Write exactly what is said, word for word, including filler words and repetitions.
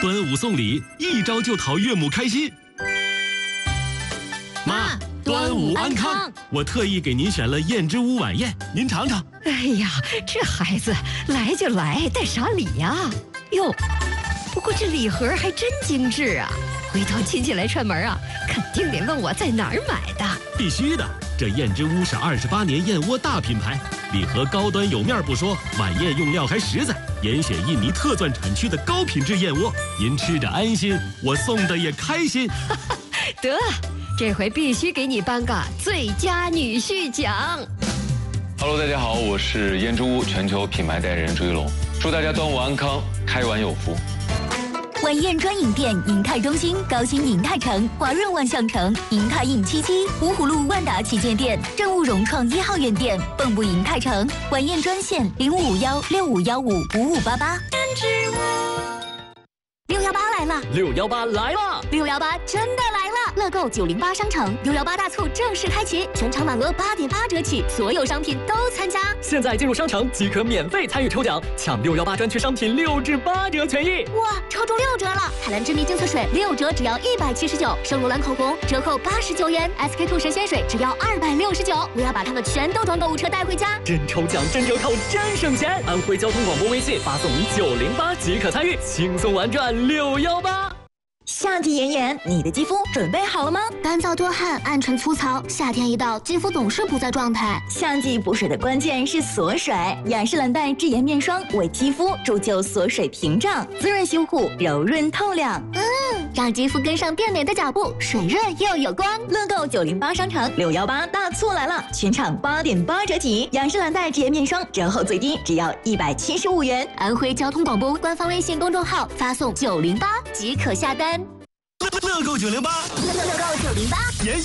端午送礼，一招就讨岳母开心。妈，端午安康！我特意给您选了燕之屋晚宴，您尝尝。 哎呀，这孩子来就来，带啥礼呀？哟，不过这礼盒还真精致啊！回头亲戚来串门啊，肯定得问我在哪儿买的。 必须的，这燕之屋是二十八年燕窝大品牌，礼盒高端有面不说，晚宴用料还实在，严选印尼特钻产区的高品质燕窝，您吃着安心，我送的也开心。 得，这回必须给你颁个最佳女婿奖。 Hello， 大家好，我是燕之屋全球品牌代言人朱一龙，祝大家端午安康，开碗有福。 晚宴专营店：银泰中心、高新银泰城、华润万象城、银泰印七七、芜湖路万达旗舰店、正务融创一号院店、蚌埠银泰城。晚宴专线：零五五幺六五幺五五五八八。六幺八来了！ 六幺八来了！ 六幺八真的来了！乐购九零八商城六幺八大促正式开启，全场满额八点八折起，所有商品都参加。 现在进入商城即可免费参与抽奖，抢六幺八专区商品六至八折权益。 哇，抽中六折了！海蓝之谜净色水六折只要一百七十九，圣罗兰口红折扣八十九元 ，S K two 神仙水只要二百六十九。我要把它们全都装购物车带回家。 真抽奖，真折扣，真省钱！安徽交通广播微信发送九零八即可参与，轻松玩转六幺八。 夏季炎炎，你的肌肤准备好了吗？ 干燥多汗，暗沉粗糙，夏天一到，肌肤总是不在状态。 夏季补水的关键是锁水，雅诗兰黛智妍面霜为肌肤铸就锁水屏障，滋润修护，柔润透亮。 嗯，让肌肤跟上变美的脚步，水润又有光。 乐购九零八商城六幺八大促来了，全场八点八折起，雅诗兰黛智妍面霜折后最低只要一百七十五元。 安徽交通广播官方微信公众号发送九零八即可下单。 乐购九零八， 乐购九零八， 严